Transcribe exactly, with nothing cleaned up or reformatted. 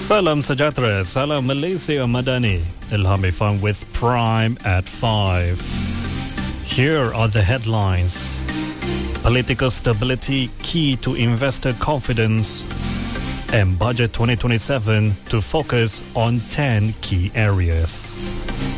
Salam Sejahtera, Salam Malaysia Madani. Ilham Irfan with Prime at five. Here are the headlines. Political stability key to investor confidence. And Budget twenty twenty-seven to focus on ten key areas.